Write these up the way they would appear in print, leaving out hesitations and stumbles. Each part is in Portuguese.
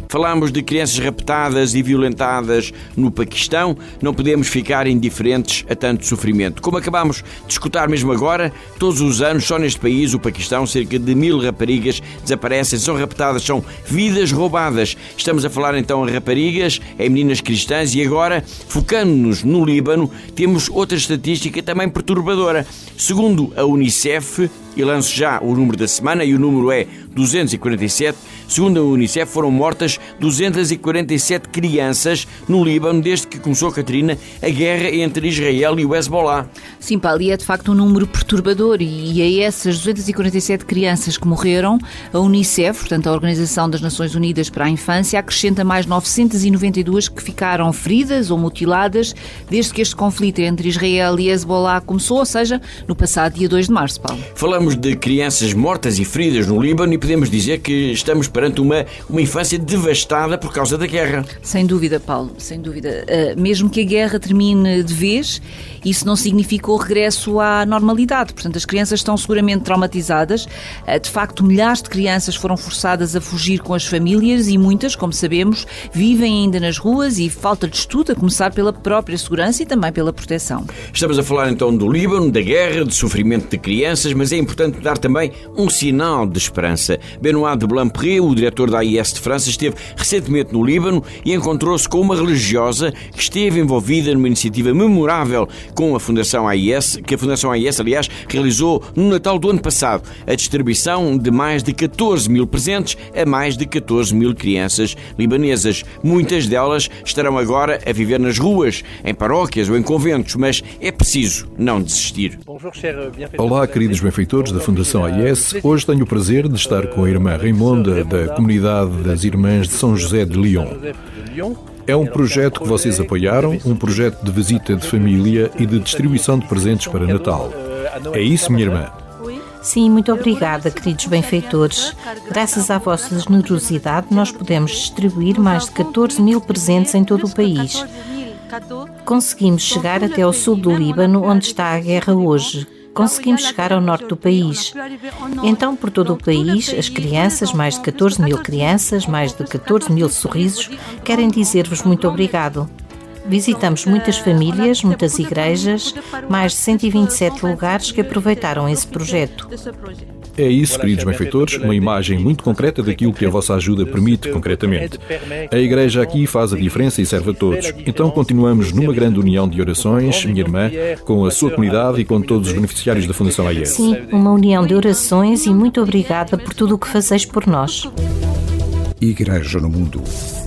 Falámos de crianças raptadas e violentadas no Paquistão. Não podemos ficar indiferentes a tanto sofrimento. Como acabámos de escutar mesmo agora, todos os anos, só neste país, o Paquistão, cerca de 1000 raparigas desaparecem, são raptadas, são vidas roubadas. Estamos a falar então em raparigas, em meninas cristãs e agora, focando-nos no Líbano, temos outra estatística também perturbadora. Segundo a Unicef, e lanço já o número da semana, e o número é 247, segundo a Unicef, foram mortas 247 crianças no Líbano desde que começou, Catarina, a guerra entre Israel e o Hezbollah. Sim, Paulo, e é de facto um número perturbador, e a essas 247 crianças que morreram, a Unicef, portanto a Organização das Nações Unidas para a Infância, acrescenta mais 992 que ficaram feridas ou mutiladas desde que este conflito entre Israel e Hezbollah começou, ou seja, no passado dia 2 de março, Paulo. Falamos de crianças mortas e feridas no Líbano e podemos dizer que estamos perante uma infância devastada por causa da guerra. Sem dúvida, Paulo, sem dúvida. Mesmo que a guerra termine de vez, isso não significa o regresso à normalidade. Portanto, as crianças estão seguramente traumatizadas. De facto, milhares de crianças foram forçadas a fugir com as famílias e muitas, como sabemos, vivem ainda nas ruas e falta de estudo, a começar pela própria segurança e também pela proteção. Estamos a falar então do Líbano, da guerra, do sofrimento de crianças, mas é importante dar também um sinal de esperança. Benoît de Blampre, o diretor da AIS de França, esteve recentemente no Líbano e encontrou-se com uma religiosa que esteve envolvida numa iniciativa memorável com a Fundação AIS, que a Fundação AIS, aliás, realizou no Natal do ano passado, a distribuição de mais de 14 mil presentes a mais de 14 mil crianças libanesas. Muitas delas estarão agora a viver nas ruas, em paróquias ou em conventos, mas é preciso não desistir. Olá, queridos benfeitores da Fundação AIS. Hoje tenho o prazer de estar com a irmã Raimonda, da comunidade das Irmãs de São José de Lyon. É um projeto que vocês apoiaram, um projeto de visita de família e de distribuição de presentes para Natal. É isso, minha irmã? Sim, muito obrigada, queridos benfeitores. Graças à vossa generosidade, nós podemos distribuir mais de 14 mil presentes em todo o país. Conseguimos chegar até ao sul do Líbano, onde está a guerra hoje. Conseguimos chegar ao norte do país. Então, por todo o país, as crianças, mais de 14 mil crianças, mais de 14 mil sorrisos, querem dizer-vos muito obrigado. Visitamos muitas famílias, muitas igrejas, mais de 127 lugares que aproveitaram esse projeto. É isso, queridos benfeitores, uma imagem muito concreta daquilo que a vossa ajuda permite concretamente. A Igreja aqui faz a diferença e serve a todos. Então continuamos numa grande união de orações, minha irmã, com a sua comunidade e com todos os beneficiários da Fundação AIS. Sim, uma união de orações e muito obrigada por tudo o que fazeis por nós. Igreja no Mundo.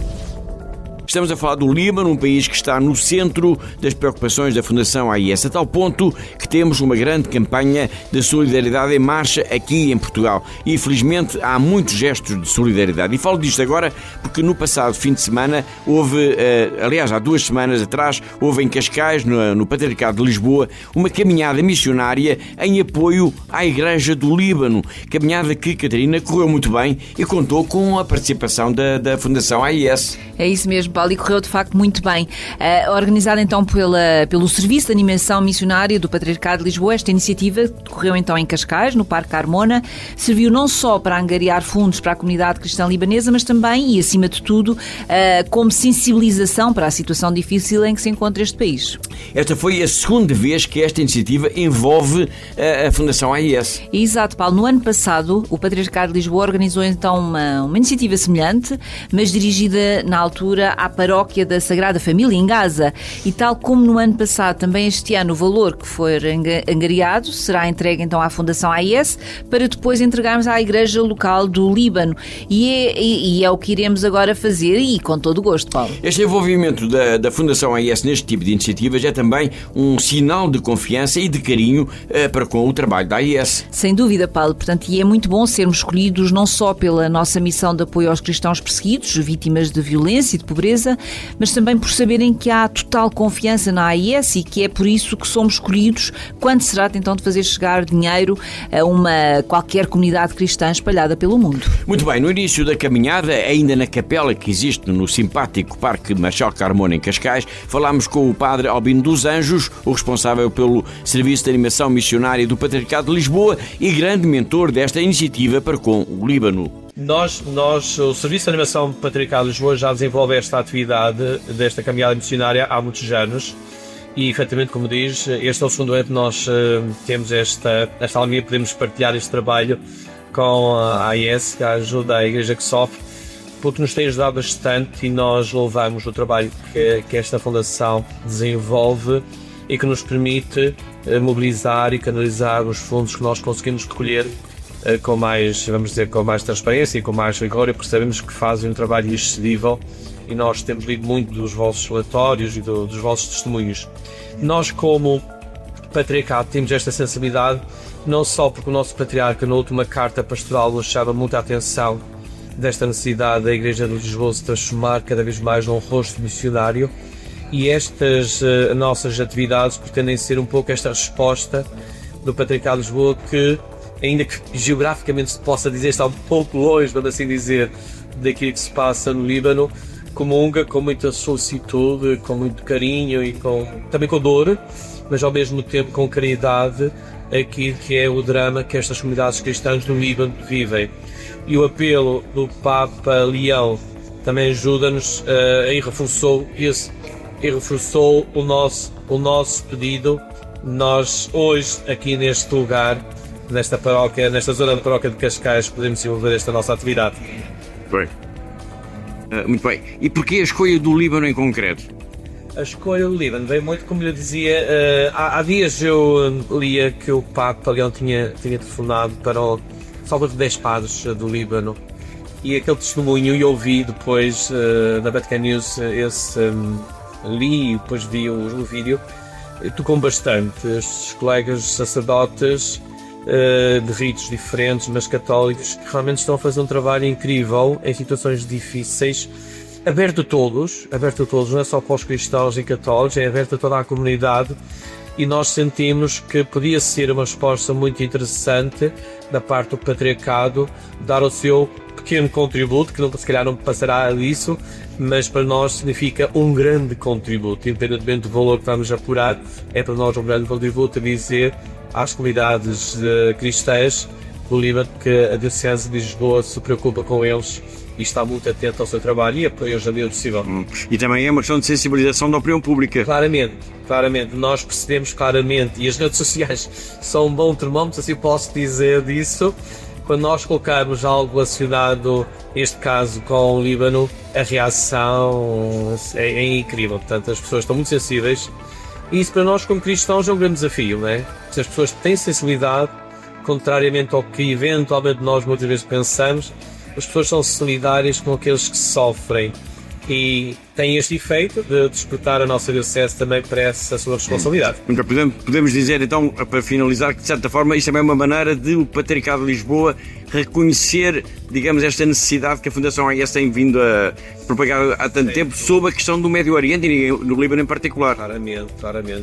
Estamos a falar do Líbano, um país que está no centro das preocupações da Fundação AIS, a tal ponto que temos uma grande campanha de solidariedade em marcha aqui em Portugal. E, felizmente, há muitos gestos de solidariedade. E falo disto agora porque no passado fim de semana houve, aliás, há 2 semanas atrás, houve em Cascais, no Patriarcado de Lisboa, uma caminhada missionária em apoio à Igreja do Líbano. Caminhada que, Catarina, correu muito bem e contou com a participação da Fundação AIS. É isso mesmo, Paulo, e correu de facto muito bem. Organizada então pelo Serviço de Animação Missionária do Patriarcado de Lisboa, esta iniciativa decorreu então em Cascais, no Parque Carmona, serviu não só para angariar fundos para a comunidade cristã libanesa, mas também, e acima de tudo, como sensibilização para a situação difícil em que se encontra este país. Esta foi a segunda vez que esta iniciativa envolve a Fundação AIS. Exato, Paulo. No ano passado, o Patriarcado de Lisboa organizou então uma iniciativa semelhante, mas dirigida na altura à Paróquia da Sagrada Família, em Gaza. E tal como no ano passado, também este ano o valor que for angariado será entregue então à Fundação AIS para depois entregarmos à Igreja local do Líbano. E é o que iremos agora fazer e com todo o gosto, Paulo. Este envolvimento da Fundação AIS neste tipo de iniciativas é também um sinal de confiança e de carinho para com o trabalho da AIS. Sem dúvida, Paulo. Portanto, e é muito bom sermos escolhidos não só pela nossa missão de apoio aos cristãos perseguidos, vítimas de violência e de pobreza, mas também por saberem que há total confiança na AIS e que é por isso que somos escolhidos quando se trata então de fazer chegar dinheiro a qualquer comunidade cristã espalhada pelo mundo. Muito bem, no início da caminhada, ainda na capela que existe no simpático Parque Marechal Carmona em Cascais, falámos com o padre Albino dos Anjos, o responsável pelo Serviço de Animação Missionária do Patriarcado de Lisboa e grande mentor desta iniciativa para com o Líbano. O Serviço de Animação Patriarcal de Lisboa já desenvolve esta atividade desta caminhada missionária há muitos anos e, efetivamente, como diz, este é o segundo ano que nós temos esta alegria, podemos partilhar este trabalho com a AIS, que ajuda a Igreja que Sofre, porque nos tem ajudado bastante e nós louvamos o trabalho que esta Fundação desenvolve e que nos permite mobilizar e canalizar os fundos que nós conseguimos recolher com mais, vamos dizer, com mais transparência e com mais rigor, porque sabemos que fazem um trabalho excedível e nós temos lido muito dos vossos relatórios e dos vossos testemunhos. Nós, como patriarcado, temos esta sensibilidade, não só porque o nosso patriarca, na última carta pastoral, nos chama muita atenção desta necessidade da Igreja de Lisboa se transformar cada vez mais num rosto missionário, e estas nossas atividades pretendem ser um pouco esta resposta do Patriarcado de Lisboa, que, ainda que geograficamente se possa dizer, está um pouco longe, vamos assim dizer, daquilo que se passa no Líbano, comunga com muita solicitude, com muito carinho e também com dor, mas ao mesmo tempo com caridade, aquilo que é o drama que estas comunidades cristãs do Líbano vivem. E o apelo do Papa Leão também ajuda-nos e reforçou o nosso pedido. Nós hoje, aqui neste lugar, nesta paróquia, nesta zona da paróquia de Cascais, podemos desenvolver esta nossa atividade. Bem. Muito bem. E porquê a escolha do Líbano em concreto? A escolha do Líbano veio muito, como eu dizia, há dias eu lia que o Papa Leão tinha telefonado para salvo de 10 padres do Líbano, e aquele testemunho, e ouvi depois na Vatican News li e depois vi o vídeo, tocou bastante. Estes colegas sacerdotes de ritos diferentes, mas católicos, que realmente estão a fazer um trabalho incrível em situações difíceis, aberto a todos, não é só para os cristãos e católicos, é aberto a toda a comunidade, e nós sentimos que podia ser uma resposta muito interessante da parte do Patriarcado, dar o seu pequeno contributo, que se calhar não passará disso, mas para nós significa um grande contributo, independentemente do valor que vamos apurar, é para nós um grande contributo a dizer às comunidades cristãs do Líbano que a Diocese de Lisboa se preocupa com eles e está muito atento ao seu trabalho e apoia-os na medida possível. E também é uma questão de sensibilização da opinião pública. Claramente, nós percebemos claramente, e as redes sociais são um bom termómetro, assim posso dizer disso, quando nós colocamos algo relacionado, neste caso com o Líbano, a reação é incrível. Portanto, as pessoas estão muito sensíveis, e isso para nós como cristãos é um grande desafio, não é? Se as pessoas têm sensibilidade, contrariamente ao que eventualmente nós muitas vezes pensamos, as pessoas são solidárias com aqueles que sofrem e têm este efeito de despertar a nossa Diocese também para essa sua responsabilidade. Então, podemos dizer, então, para finalizar, que de certa forma isto também é uma maneira de o Patriarcado de Lisboa reconhecer, digamos, esta necessidade que a Fundação AIS tem vindo a propagar há tanto tempo sobre a questão do Médio Oriente e no Líbano em particular. Claramente.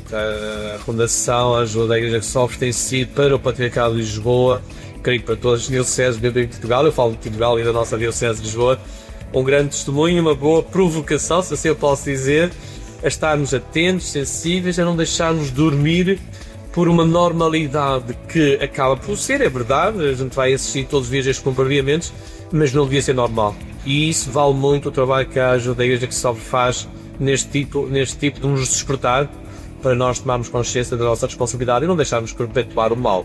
A Fundação ajuda a Igreja que Sofre tem sido para o Patriarcado de Lisboa, creio que para todas as dioceses dentro de Portugal, eu falo de Portugal e da nossa Diocese de Lisboa, um grande testemunho, uma boa provocação, se assim eu posso dizer, a estarmos atentos, sensíveis, a não deixarmos dormir por uma normalidade que acaba por ser, é verdade, a gente vai assistir todos os dias a estes bombardeamentos, mas não devia ser normal. E isso vale muito o trabalho que a ajuda da Igreja que Sofre faz neste tipo de nos despertar, para nós tomarmos consciência da nossa responsabilidade e não deixarmos perpetuar o mal.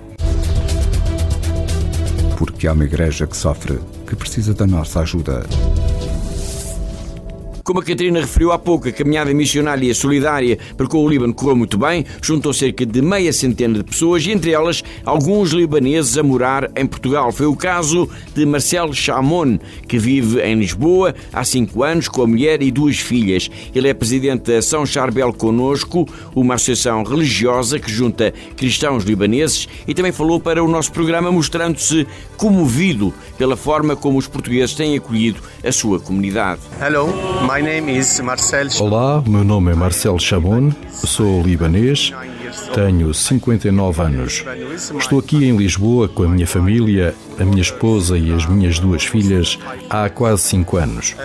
Porque há uma Igreja que sofre, que precisa da nossa ajuda. Como a Catarina referiu há pouco, a caminhada missionária solidária para com o Líbano correu muito bem, juntou cerca de meia centena de pessoas e, entre elas, alguns libaneses a morar em Portugal. Foi o caso de Marcel Chamon, que vive em Lisboa há 5 anos com a mulher e 2 filhas. Ele é presidente da São Charbel Conosco, uma associação religiosa que junta cristãos libaneses, e também falou para o nosso programa mostrando-se comovido pela forma como os portugueses têm acolhido a sua comunidade. Hello. My name is Marcel. Olá, meu nome é Marcel Chamon, sou libanês, tenho 59 anos. Estou aqui em Lisboa com a minha família, a minha esposa e as minhas 2 filhas há quase 5 anos.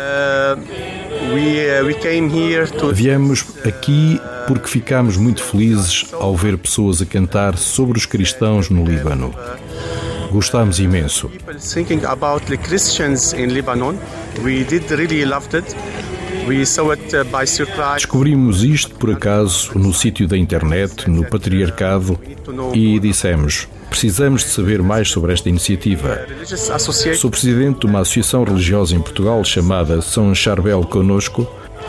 Viemos aqui porque ficámos muito felizes ao ver pessoas a cantar sobre os cristãos no Líbano. Gostámos imenso. Thinking about the Christians in Lebanon, we did really loved it. We saw it by surprise. Descobrimos isto por acaso no sítio da internet, no Patriarcado, e dissemos: precisamos de saber mais sobre esta iniciativa. Sou presidente de uma associação religiosa em Portugal chamada São Charbel Conosco.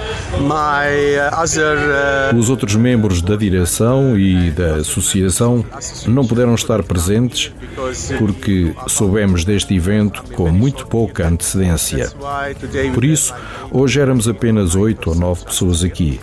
Os outros membros da direção e da associação não puderam estar presentes porque soubemos deste evento com muito pouca antecedência. Por isso, hoje éramos apenas 8 ou 9 pessoas aqui.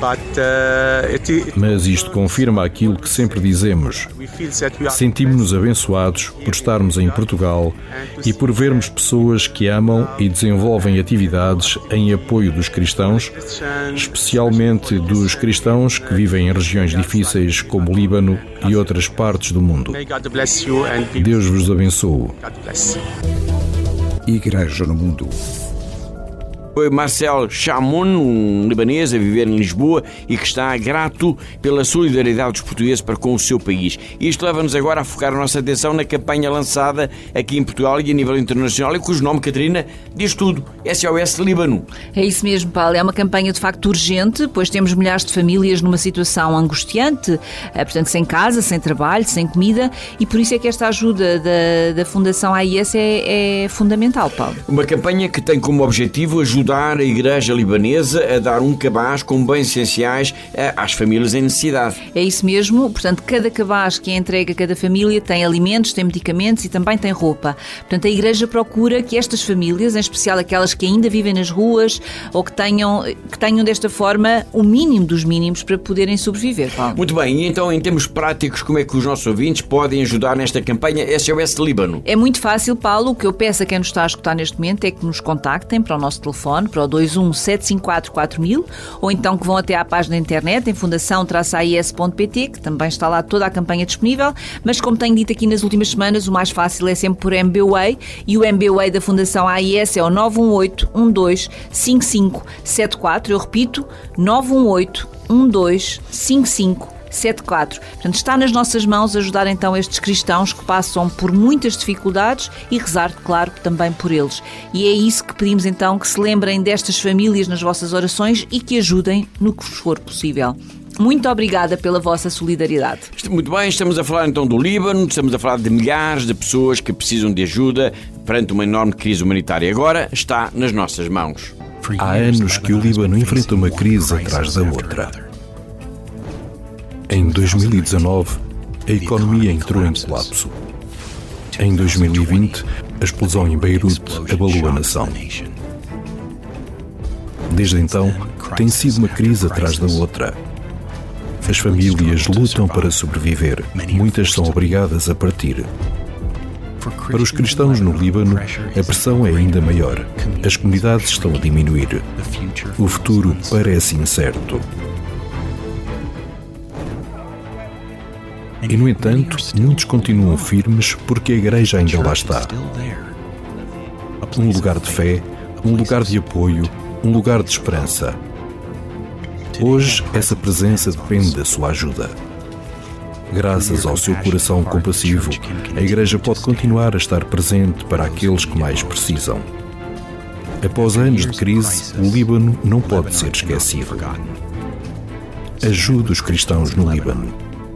Mas isto confirma aquilo que sempre dizemos. Sentimos-nos abençoados por estarmos em Portugal e por vermos pessoas que amam e desenvolvem atividades em apoio dos cristãos, especialmente dos cristãos que vivem em regiões difíceis como o Líbano e outras partes do mundo. Deus vos abençoe. Igreja no Mundo. Foi Marcel Chamoun, um libanês a viver em Lisboa e que está grato pela solidariedade dos portugueses para com o seu país. Isto leva-nos agora a focar a nossa atenção na campanha lançada aqui em Portugal e a nível internacional e cujo nome, Catarina, diz tudo: SOS Líbano. É isso mesmo, Paulo. É uma campanha de facto urgente, pois temos milhares de famílias numa situação angustiante, portanto sem casa, sem trabalho, sem comida, e por isso é que esta ajuda da Fundação AIS é fundamental, Paulo. Uma campanha que tem como objetivo ajudar a Igreja Libanesa a dar um cabaz com bens essenciais às famílias em necessidade. É isso mesmo, portanto, cada cabaz que é entregue a cada família tem alimentos, tem medicamentos e também tem roupa. Portanto, a Igreja procura que estas famílias, em especial aquelas que ainda vivem nas ruas ou que tenham desta forma o mínimo dos mínimos para poderem sobreviver, Paulo. Muito bem, e então em termos práticos, como é que os nossos ouvintes podem ajudar nesta campanha SOS Líbano? É muito fácil, Paulo. O que eu peço a quem nos está a escutar neste momento é que nos contactem para o nosso telefone, para o 21 754 4000, ou então que vão até à página da internet em fundação-ais.pt, que também está lá toda a campanha disponível, mas como tenho dito aqui nas últimas semanas, o mais fácil é sempre por MBWay, e o MBWay da Fundação AIS é o 918-125574. Eu repito, 918-125574. Portanto, está nas nossas mãos ajudar então estes cristãos que passam por muitas dificuldades e rezar, claro, também por eles. E é isso que pedimos então, que se lembrem destas famílias nas vossas orações e que ajudem no que vos for possível. Muito obrigada pela vossa solidariedade. Muito bem, estamos a falar então do Líbano, estamos a falar de milhares de pessoas que precisam de ajuda perante uma enorme crise humanitária. Agora está nas nossas mãos. Há anos que o Líbano enfrenta uma crise atrás da outra. Em 2019, a economia entrou em colapso. Em 2020, a explosão em Beirute abalou a nação. Desde então, tem sido uma crise atrás da outra. As famílias lutam para sobreviver. Muitas são obrigadas a partir. Para os cristãos no Líbano, a pressão é ainda maior. As comunidades estão a diminuir. O futuro parece incerto. E, no entanto, muitos continuam firmes porque a Igreja ainda lá está. Um lugar de fé, um lugar de apoio, um lugar de esperança. Hoje, essa presença depende da sua ajuda. Graças ao seu coração compassivo, a Igreja pode continuar a estar presente para aqueles que mais precisam. Após anos de crise, o Líbano não pode ser esquecido. Ajude os cristãos no Líbano.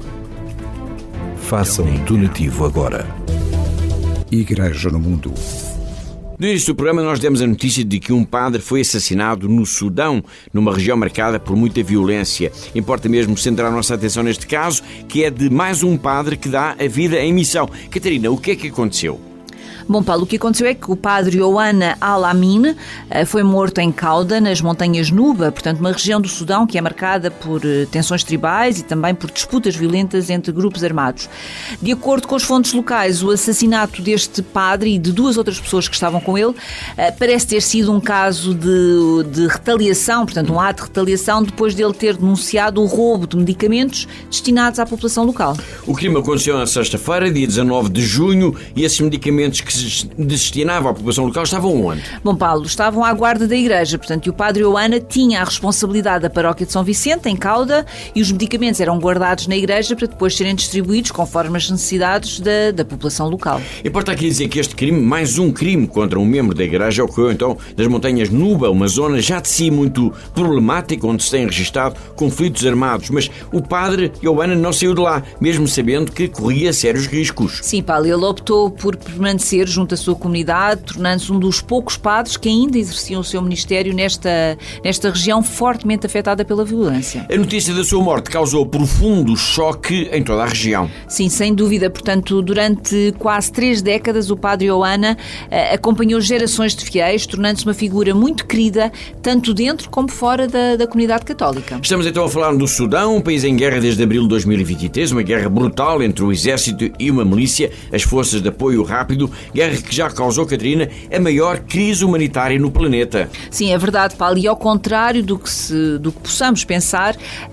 Façam um donativo agora. Igreja no Mundo. No início do programa nós demos a notícia de que um padre foi assassinado no Sudão, numa região marcada por muita violência. Importa mesmo centrar a nossa atenção neste caso, que é de mais um padre que dá a vida em missão. Catarina, o que é que aconteceu? Bom, Paulo, o que aconteceu é que o padre Ioana Al-Amin foi morto em Cauda, nas montanhas Nuba, portanto uma região do Sudão que é marcada por tensões tribais e também por disputas violentas entre grupos armados. De acordo com as fontes locais, o assassinato deste padre e de duas outras pessoas que estavam com ele parece ter sido um caso de retaliação, portanto um ato de retaliação depois dele ter denunciado o roubo de medicamentos destinados à população local. O crime aconteceu na sexta-feira, dia 19 de junho, e esses medicamentos que se destinava à população local estavam onde? Bom, Paulo, estavam à guarda da igreja, portanto, e o padre Ioana tinha a responsabilidade da paróquia de São Vicente, em Cauda, e os medicamentos eram guardados na igreja para depois serem distribuídos conforme as necessidades da população local. Importa aqui dizer que este crime, mais um crime contra um membro da igreja, ocorreu então nas montanhas Nuba, uma zona já de si muito problemática, onde se têm registado conflitos armados, mas o padre Ioana não saiu de lá, mesmo sabendo que corria sérios riscos. Sim, Paulo, ele optou por permanecer junto à sua comunidade, tornando-se um dos poucos padres que ainda exerciam o seu ministério nesta região fortemente afetada pela violência. A notícia da sua morte causou profundo choque em toda a região. Sim, sem dúvida. Portanto, durante quase 3 décadas, o padre Ioana acompanhou gerações de fiéis, tornando-se uma figura muito querida, tanto dentro como fora da comunidade católica. Estamos então a falar do Sudão, um país em guerra desde abril de 2023, uma guerra brutal entre o exército e uma milícia, as forças de apoio rápido, guerra que já causou, Catarina, a maior crise humanitária no planeta. Sim, é verdade, Paulo, e ao contrário do que possamos pensar,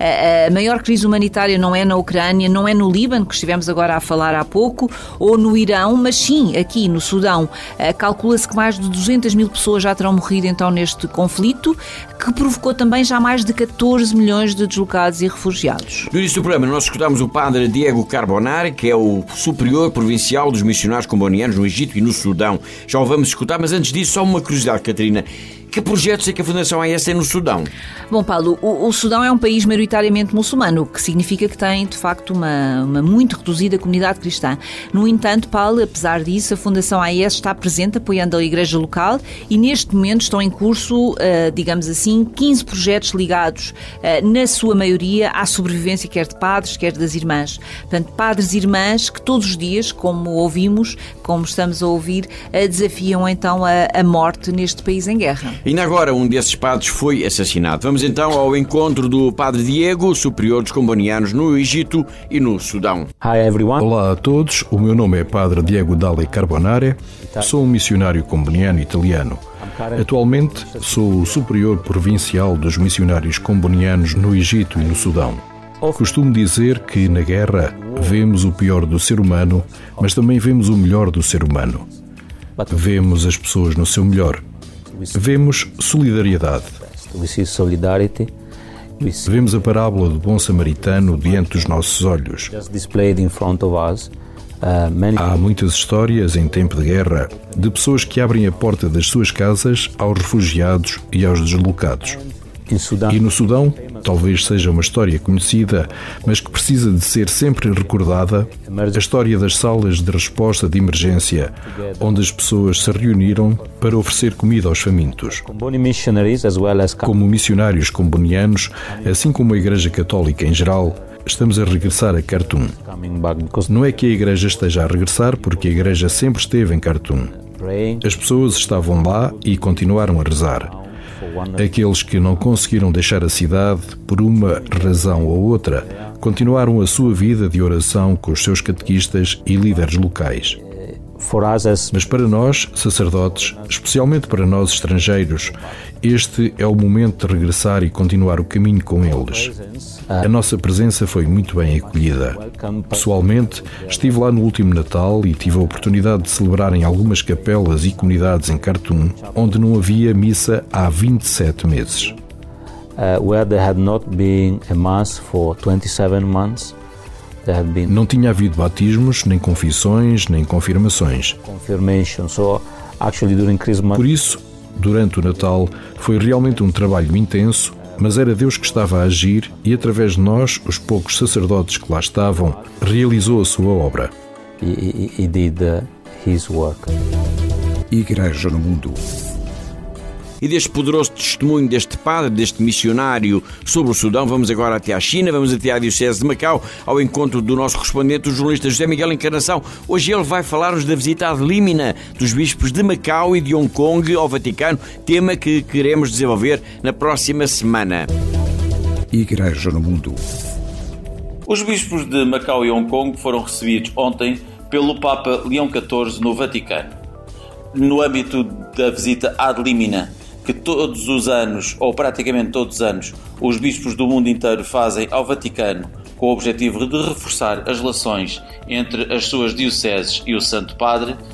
a maior crise humanitária não é na Ucrânia, não é no Líbano, que estivemos agora a falar há pouco, ou no Irão, mas sim aqui no Sudão. Calcula-se que mais de 200 mil pessoas já terão morrido então neste conflito, que provocou também já mais de 14 milhões de deslocados e refugiados. No início do programa nós escutamos o padre Diego Carbonari, que é o superior provincial dos missionários combonianos no Egito e no Sudão. Já o vamos escutar, mas antes disso só uma curiosidade, Catarina. Que projetos é que a Fundação AES tem no Sudão? Bom, Paulo, o Sudão é um país maioritariamente muçulmano, o que significa que tem, de facto, uma muito reduzida comunidade cristã. No entanto, Paulo, apesar disso, a Fundação AES está presente apoiando a igreja local e neste momento estão em curso, digamos assim, 15 projetos ligados, na sua maioria, à sobrevivência quer de padres, quer das irmãs. Portanto, padres e irmãs que todos os dias, como ouvimos, como estamos a ouvir, desafiam então a morte neste país em guerra. Ainda agora um desses padres foi assassinado. Vamos então ao encontro do padre Diego, superior dos combonianos no Egito e no Sudão. Olá a todos, o meu nome é padre Diego Dale Carbonari, sou um missionário comboniano italiano. Atualmente sou o superior provincial dos missionários combonianos no Egito e no Sudão. Costumo dizer que na guerra vemos o pior do ser humano, mas também vemos o melhor do ser humano. Vemos as pessoas no seu melhor. Vemos solidariedade. Vemos a parábola do bom samaritano diante dos nossos olhos. Há muitas histórias em tempo de guerra de pessoas que abrem a porta das suas casas aos refugiados e aos deslocados. E no Sudão, talvez seja uma história conhecida, mas que precisa de ser sempre recordada, a história das salas de resposta de emergência, onde as pessoas se reuniram para oferecer comida aos famintos. Como missionários combonianos, assim como a Igreja Católica em geral, estamos a regressar a Khartoum. Não é que a Igreja esteja a regressar, porque a Igreja sempre esteve em Khartoum. As pessoas estavam lá e continuaram a rezar. Aqueles que não conseguiram deixar a cidade por uma razão ou outra, continuaram a sua vida de oração com os seus catequistas e líderes locais. Mas para nós, sacerdotes, especialmente para nós estrangeiros, este é o momento de regressar e continuar o caminho com eles. A nossa presença foi muito bem acolhida. Pessoalmente, estive lá no último Natal e tive a oportunidade de celebrar em algumas capelas e comunidades em Khartoum, onde não havia missa há 27 meses. Where there had not been a mass for 27 months. Não tinha havido batismos, nem confissões, nem confirmações. Por isso, durante o Natal, foi realmente um trabalho intenso, mas era Deus que estava a agir e, através de nós, os poucos sacerdotes que lá estavam, realizou a sua obra. He did his work. Igreja no Mundo. E deste poderoso testemunho deste padre, deste missionário sobre o Sudão, vamos agora até à China, vamos até à Diocese de Macau, ao encontro do nosso correspondente, o jornalista José Miguel Encarnação. Hoje ele vai falar-nos da visita ad limina dos bispos de Macau e de Hong Kong ao Vaticano, tema que queremos desenvolver na próxima semana. Igreja no Mundo. Os bispos de Macau e Hong Kong foram recebidos ontem pelo Papa Leão XIV no Vaticano. No âmbito da visita ad limina, que todos os anos, ou praticamente todos os anos, os bispos do mundo inteiro fazem ao Vaticano com o objetivo de reforçar as relações entre as suas dioceses e o Santo Padre,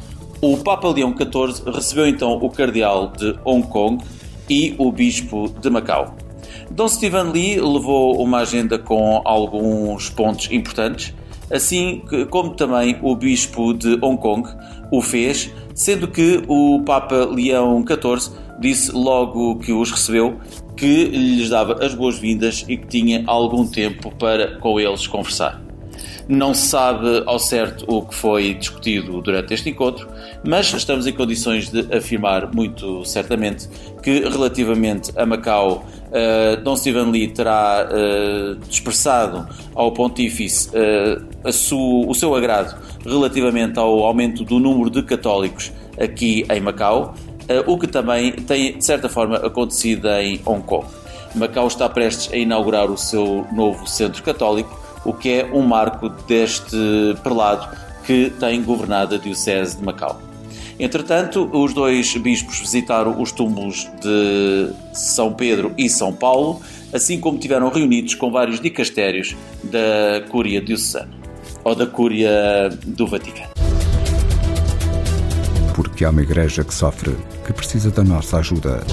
O Papa Leão XIV recebeu então o cardeal de Hong Kong e o bispo de Macau. Dom Stephen Lee levou uma agenda com alguns pontos importantes, assim como também o bispo de Hong Kong o fez, sendo que o Papa Leão XIV disse logo que os recebeu que lhes dava as boas-vindas e que tinha algum tempo para com eles conversar. Não se sabe ao certo o que foi discutido durante este encontro, mas estamos em condições de afirmar muito certamente que, relativamente a Macau, Dom Stephen Lee terá expressado ao Pontífice o seu agrado relativamente ao aumento do número de católicos aqui em Macau, o que também tem, de certa forma, acontecido em Hong Kong. Macau está prestes a inaugurar o seu novo centro católico, o que é um marco deste prelado que tem governado a Diocese de Macau. Entretanto, os dois bispos visitaram os túmulos de São Pedro e São Paulo, assim como estiveram reunidos com vários dicastérios da Cúria Diocesana, ou da Cúria do Vaticano. Porque há uma igreja que sofre, que precisa da nossa ajuda.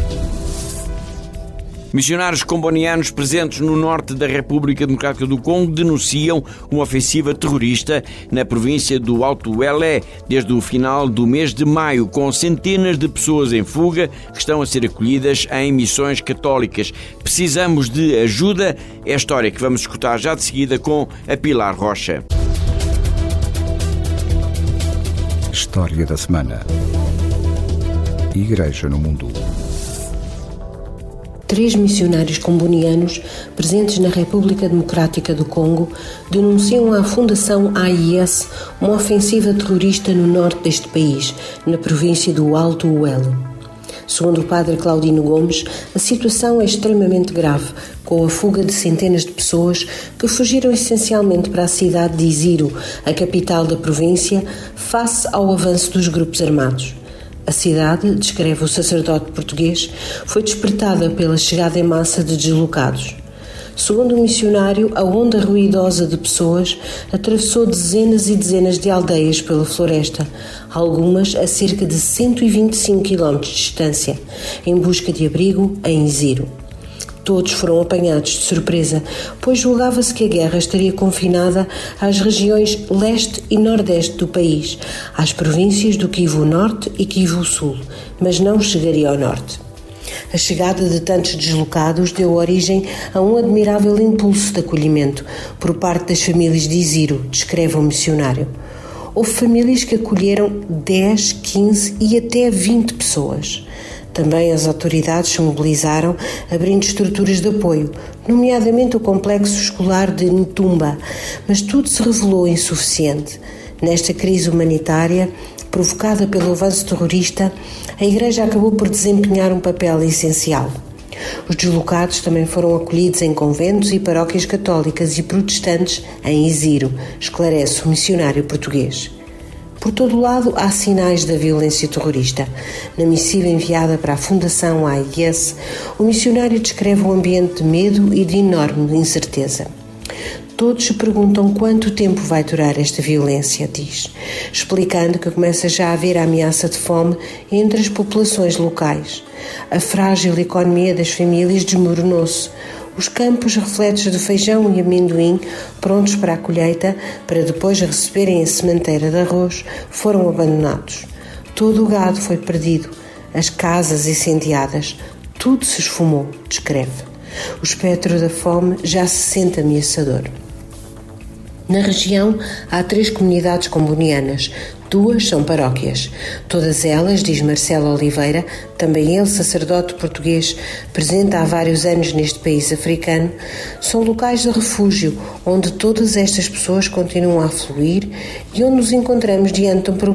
Missionários combonianos presentes no norte da República Democrática do Congo denunciam uma ofensiva terrorista na província do Alto Uélé desde o final do mês de maio, com centenas de pessoas em fuga que estão a ser acolhidas em missões católicas. Precisamos de ajuda. É a história que vamos escutar já de seguida com a Pilar Rocha. História da semana. Igreja no mundo. 3 missionários combonianos presentes na República Democrática do Congo denunciam à Fundação AIS uma ofensiva terrorista no norte deste país, na província do Alto Uélé. Segundo o padre Claudino Gomes, a situação é extremamente grave, com a fuga de centenas de pessoas que fugiram essencialmente para a cidade de Iziro, a capital da província, face ao avanço dos grupos armados. A cidade, descreve o sacerdote português, foi despertada pela chegada em massa de deslocados. Segundo o missionário, a onda ruidosa de pessoas atravessou dezenas e dezenas de aldeias pela floresta, algumas a cerca de 125 km de distância, em busca de abrigo em Iziro. Todos foram apanhados de surpresa, pois julgava-se que a guerra estaria confinada às regiões leste e nordeste do país, às províncias do Kivu Norte e Kivu Sul, mas não chegaria ao norte. A chegada de tantos deslocados deu origem a um admirável impulso de acolhimento por parte das famílias de Iziro, descreve o missionário. Houve famílias que acolheram 10, 15 e até 20 pessoas. Também as autoridades se mobilizaram, abrindo estruturas de apoio, nomeadamente o complexo escolar de Ntumba, mas tudo se revelou insuficiente. Nesta crise humanitária, provocada pelo avanço terrorista, a Igreja acabou por desempenhar um papel essencial. Os deslocados também foram acolhidos em conventos e paróquias católicas e protestantes em Iziro, esclarece o missionário português. Por todo o lado, há sinais da violência terrorista. Na missiva enviada para a Fundação AIS, o missionário descreve um ambiente de medo e de enorme incerteza. Todos se perguntam quanto tempo vai durar esta violência, diz, explicando que começa já a haver a ameaça de fome entre as populações locais. A frágil economia das famílias desmoronou-se. Os campos repletos de feijão e amendoim, prontos para a colheita, para depois receberem a sementeira de arroz, foram abandonados. Todo o gado foi perdido, as casas incendiadas, tudo se esfumou, descreve. O espectro da fome já se sente ameaçador. Na região há 3 comunidades combonianas, 2 são paróquias. Todas elas, diz Marcelo Oliveira, também ele sacerdote português, presente há vários anos neste país africano, são locais de refúgio, onde todas estas pessoas continuam a fluir e onde nos encontramos diante de um problema